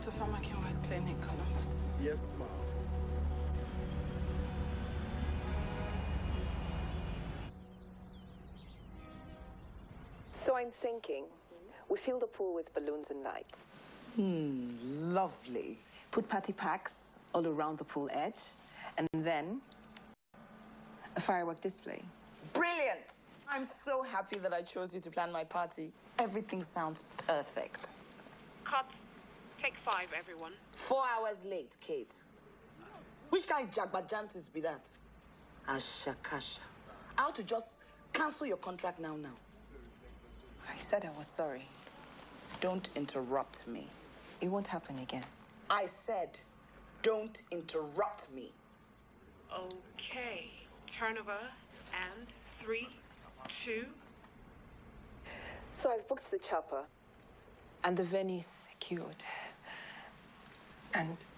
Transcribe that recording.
to Pharmakin West Clinic, Columbus. Yes, ma'am. So I'm thinking, we fill the pool with balloons and lights. Lovely. Put party packs all around the pool edge, and then a firework display. Brilliant! I'm so happy that I chose you to plan my party. Everything sounds perfect. Cuts. Take 5, everyone. 4 hours late, Kate. Which kind of jagbajantis be that? Ashakasha. I ought to just cancel your contract now. I said I was sorry. Don't interrupt me. It won't happen again. I said, don't interrupt me. Okay. Turnover and 3, 2. So I've booked the chopper, and the venue is secured. And